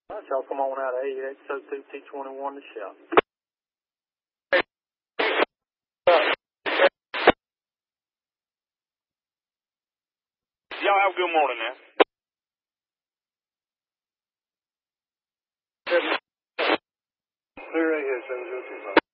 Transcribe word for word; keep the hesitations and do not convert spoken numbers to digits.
All right, y'all come on out of eight eight oh two T twenty-one to shop. Y'all have a good morning now. Clear right here, seven zero two five.